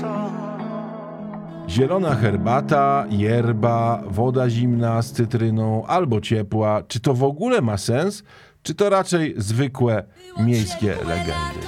Zielona herbata, yerba, woda zimna z cytryną albo ciepła. Czy to w ogóle ma sens? Czy to raczej zwykłe miejskie legendy?